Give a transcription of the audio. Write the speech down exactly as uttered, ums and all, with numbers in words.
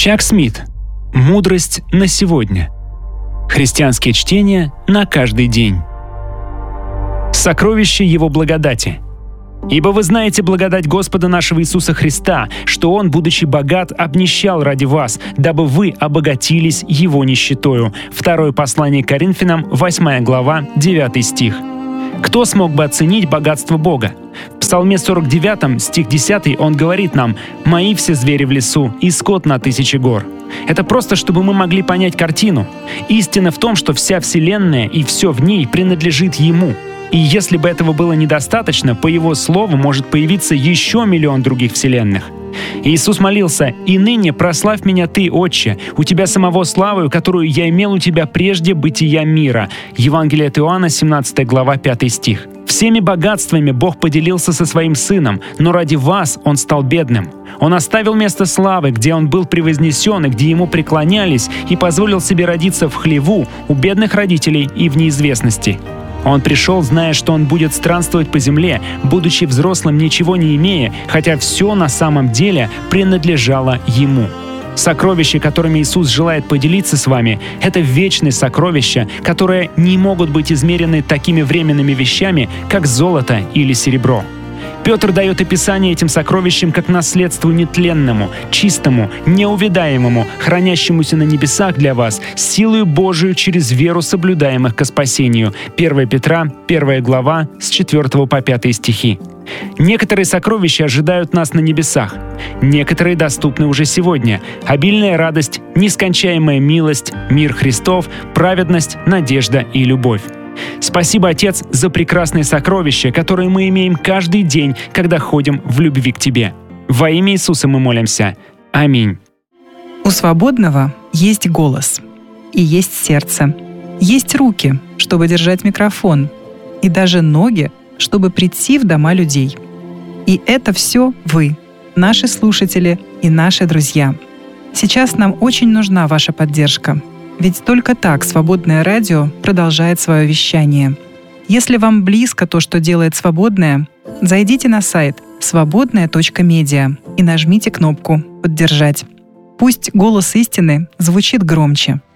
Чак Смит. Мудрость на сегодня. Христианские чтения на каждый день. Сокровище Его благодати. «Ибо вы знаете благодать Господа нашего Иисуса Христа, что Он, будучи богат, обнищал ради вас, дабы вы обогатились Его нищетою». Второе послание к Коринфянам, восьмая глава, девятый стих. Кто смог бы оценить богатство Бога? В Псалме сорок девятом, стих десятый, он говорит нам: «Мои все звери в лесу, и скот на тысячи гор». Это просто, чтобы мы могли понять картину. Истина в том, что вся Вселенная и все в ней принадлежит Ему. И если бы этого было недостаточно, по Его слову может появиться еще миллион других вселенных. Иисус молился: «И ныне прославь меня Ты, Отче, у Тебя самого славою, которую я имел у Тебя прежде бытия мира». Евангелие от Иоанна, семнадцатая глава, пятый стих. Всеми богатствами Бог поделился со Своим Сыном, но ради вас Он стал бедным. Он оставил место славы, где Он был превознесен и где Ему преклонялись, и позволил себе родиться в хлеву у бедных родителей и в неизвестности. Он пришел, зная, что Он будет странствовать по земле, будучи взрослым, ничего не имея, хотя все на самом деле принадлежало Ему. Сокровища, которыми Иисус желает поделиться с вами, это вечные сокровища, которые не могут быть измерены такими временными вещами, как золото или серебро. Петр дает описание этим сокровищам как наследству нетленному, чистому, неувядаемому, хранящемуся на небесах для вас, силою Божию через веру соблюдаемых ко спасению. первое Петра, первая глава, с четвёртого по пятый стихи. Некоторые сокровища ожидают нас на небесах. Некоторые доступны уже сегодня. Обильная радость, нескончаемая милость, мир Христов, праведность, надежда и любовь. Спасибо, Отец, за прекрасные сокровища, которые мы имеем каждый день, когда ходим в любви к Тебе. Во имя Иисуса мы молимся. Аминь. У свободного есть голос, и есть сердце, есть руки, чтобы держать микрофон, и даже ноги, чтобы прийти в дома людей. И это все вы, наши слушатели и наши друзья. Сейчас нам очень нужна ваша поддержка. Ведь только так «Свободное радио» продолжает свое вещание. Если вам близко то, что делает «Свободное», зайдите на сайт свободное точка медиа и нажмите кнопку «Поддержать». Пусть голос истины звучит громче.